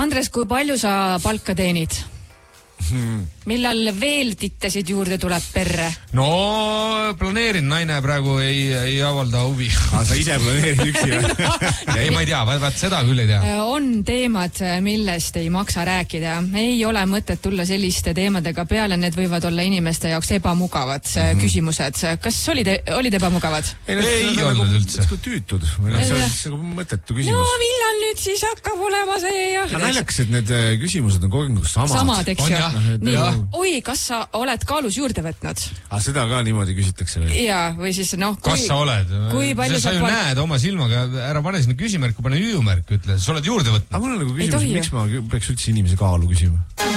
Andres, kui palju sa palka teenid? Millal veel tittesid juurde tuleb perre? No, planeerin, naine praegu ei avalda huvi. Sa ise planeerid üksi või? Ei, ma ei tea, vaat seda küll ei tea. On teemad, millest ei maksa rääkida. Ei ole mõtet tulla selliste teemadega peale, need võivad olla inimeste jaoks ebamugavad küsimused. Kas olid ebamugavad? Ei olnud üldse. Kui tüütud. See on mõttetu küsimus. No, millal nüüd siis hakkab olema see? Naljakas, et need küsimused on kogu samad, eks ju. Nii, Ja. oi, kas sa oled kaalus juurde võtnud? Seda ka niimoodi küsitakse või? Jaa, või siis kas sa oled? Kui palju sa ju näed oma silmaga, ära pane sinna küsimärku, pane hüüumärk, ütle, sa oled juurde võtnud. Aga mul on nagu küsimus, miks ma peaks üldse inimese kaalu küsima?